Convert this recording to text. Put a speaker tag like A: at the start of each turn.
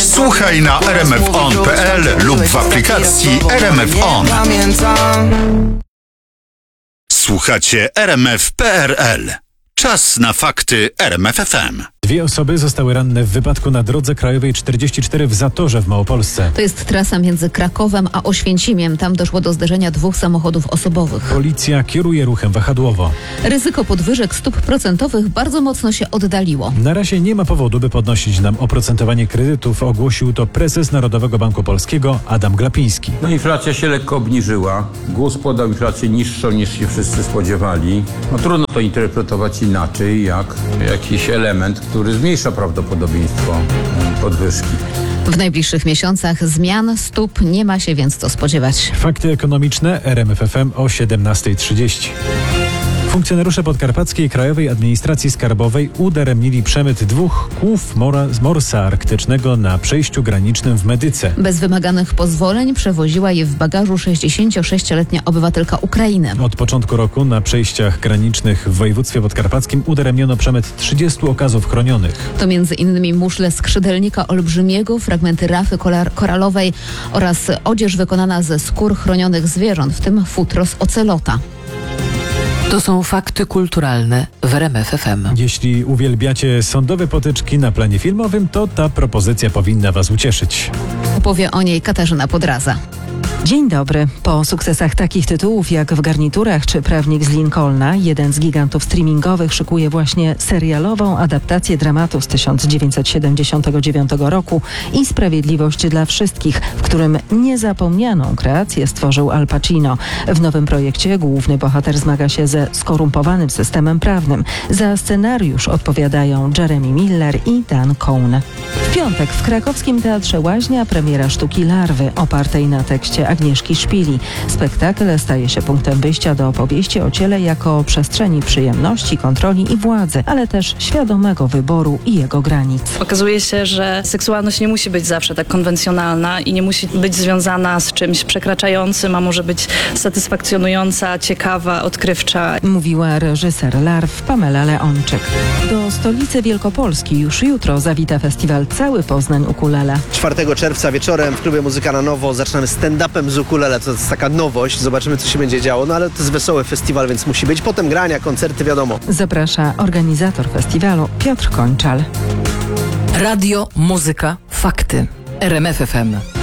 A: Słuchaj na rmfon.pl lub w aplikacji RMF On. Słuchacie RMF.pl. Czas na fakty RMF FM.
B: 2 osoby zostały ranne w wypadku na drodze krajowej 44 w Zatorze w Małopolsce.
C: To jest trasa między Krakowem a Oświęcimiem. Tam doszło do zderzenia 2 samochodów osobowych.
B: Policja kieruje ruchem wahadłowo.
C: Ryzyko podwyżek stóp procentowych bardzo mocno się oddaliło.
B: Na razie nie ma powodu, by podnosić nam oprocentowanie kredytów, ogłosił to prezes Narodowego Banku Polskiego Adam Glapiński.
D: No, inflacja się lekko obniżyła. GUS podał inflację niższą niż się wszyscy spodziewali. No, trudno to interpretować inaczej jak jakiś element, który zmniejsza prawdopodobieństwo podwyżki.
C: W najbliższych miesiącach zmian stóp nie ma się więc co spodziewać.
B: Fakty ekonomiczne RMF FM o 17:30. Funkcjonariusze Podkarpackiej Krajowej Administracji Skarbowej udaremnili przemyt 2 kłów z morsa arktycznego na przejściu granicznym w Medyce.
C: Bez wymaganych pozwoleń przewoziła je w bagażu 66-letnia obywatelka Ukrainy.
B: Od początku roku na przejściach granicznych w województwie podkarpackim udaremniono przemyt 30 okazów chronionych.
C: To m.in. muszle skrzydelnika olbrzymiego, fragmenty rafy koralowej oraz odzież wykonana ze skór chronionych zwierząt, w tym futro z ocelota.
E: To są fakty kulturalne w RMF FM.
B: Jeśli uwielbiacie sądowe potyczki na planie filmowym, to ta propozycja powinna Was ucieszyć.
C: Opowie o niej Katarzyna Podraza.
F: Dzień dobry. Po sukcesach takich tytułów jak W garniturach czy Prawnik z Lincolna, jeden z gigantów streamingowych szykuje właśnie serialową adaptację dramatu z 1979 roku i Sprawiedliwość dla wszystkich, w którym niezapomnianą kreację stworzył Al Pacino. W nowym projekcie główny bohater zmaga się ze skorumpowanym systemem prawnym. Za scenariusz odpowiadają Jeremy Miller i Dan Cohn. W piątek w krakowskim Teatrze Łaźnia premiera sztuki Larwy opartej na tekście Agnieszki Szpili. Spektakl staje się punktem wyjścia do opowieści o ciele jako przestrzeni przyjemności, kontroli i władzy, ale też świadomego wyboru i jego granic.
G: Okazuje się, że seksualność nie musi być zawsze tak konwencjonalna i nie musi być związana z czymś przekraczającym, a może być satysfakcjonująca, ciekawa, odkrywcza.
F: Mówiła reżyser Larw Pamela Leonczyk. Do stolicy Wielkopolski już jutro zawita festiwal Cały Poznań Ukulele.
H: 4 czerwca wieczorem w klubie Muzyka na Nowo zaczynamy stand-upem z ukulele. To jest taka nowość. Zobaczymy, co się będzie działo. No ale to jest wesoły festiwal, więc musi być. Potem grania, koncerty, wiadomo.
F: Zaprasza organizator festiwalu Piotr Kończal.
E: Radio, muzyka, fakty. RMF FM.